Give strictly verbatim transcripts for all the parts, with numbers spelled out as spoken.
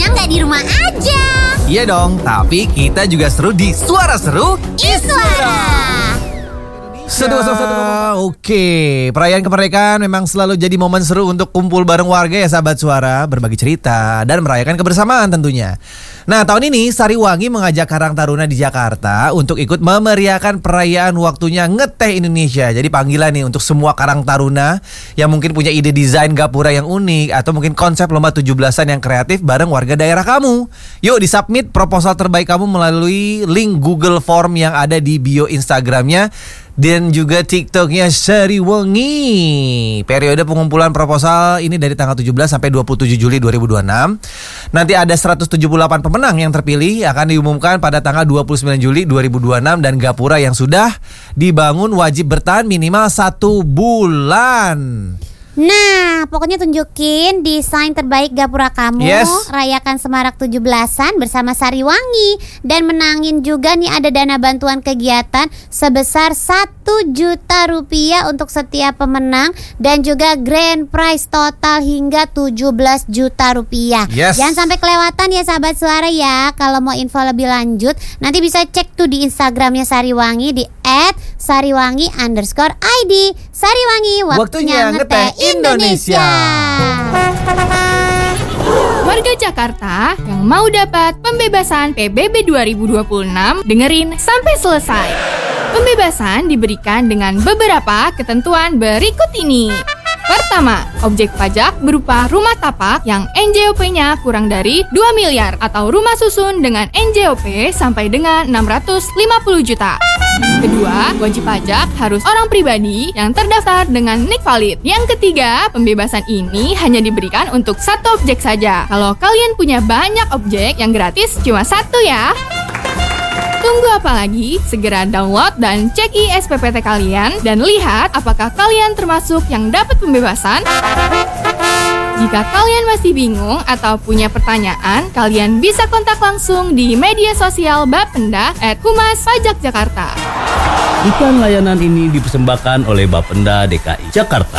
serunya nggak di rumah aja. Iya dong, tapi kita juga seru di Suara Seru Iswara. Seru, seru, seru. Oke, perayaan kemerdekaan memang selalu jadi momen seru untuk kumpul bareng warga ya sahabat Suara, berbagi cerita dan merayakan kebersamaan tentunya. Nah, tahun ini Sariwangi mengajak Karang Taruna di Jakarta untuk ikut memeriahkan perayaan waktunya ngeteh Indonesia. Jadi panggilan nih untuk semua Karang Taruna yang mungkin punya ide desain gapura yang unik atau mungkin konsep lomba tujuh belasan yang kreatif bareng warga daerah kamu. Yuk disubmit proposal terbaik kamu melalui link Google Form yang ada di bio Instagramnya dan juga TikToknya Sariwangi. Periode pengumpulan proposal ini dari tanggal tujuh belas sampai dua puluh tujuh Juli dua ribu dua puluh enam. Nanti ada seratus tujuh puluh delapan pemenang yang terpilih akan diumumkan pada tanggal dua puluh sembilan Juli dua ribu dua puluh enam. Dan gapura yang sudah dibangun wajib bertahan minimal satu bulan. Nah, pokoknya tunjukin desain terbaik gapura kamu. Yes. Rayakan Semarak tujuh belasan bersama Sariwangi. Dan menangin juga nih ada dana bantuan kegiatan sebesar satu juta rupiah untuk setiap pemenang. Dan juga grand prize total hingga tujuh belas juta rupiah. Yes. Jangan sampai kelewatan ya sahabat Suara ya. Kalau mau info lebih lanjut nanti bisa cek tuh di Instagramnya Sariwangi di et sariwangi underscore id. Sariwangi, waktunya, Waktunya ngeteh Indonesia. Warga Jakarta yang mau dapat pembebasan P B B dua ribu dua puluh enam, dengerin sampai selesai. Pembebasan diberikan dengan beberapa ketentuan berikut ini. Pertama, objek pajak berupa rumah tapak yang N J O P-nya kurang dari dua miliar atau rumah susun dengan N J O P sampai dengan enam ratus lima puluh juta. Kedua, wajib pajak harus orang pribadi yang terdaftar dengan nik valid. Yang ketiga, pembebasan ini hanya diberikan untuk satu objek saja. Kalau kalian punya banyak objek, yang gratis cuma satu ya. Tunggu apa lagi? Segera download dan cek I S P P T kalian dan lihat apakah kalian termasuk yang dapat pembebasan. Jika kalian masih bingung atau punya pertanyaan, kalian bisa kontak langsung di media sosial Bapenda at Humas Pajak Jakarta. Iklan layanan ini dipersembahkan oleh Bapenda D K I Jakarta.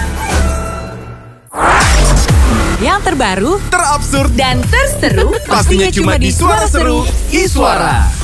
Yang terbaru, terabsurd dan terseru pastinya cuma di Suara Seru Iswara.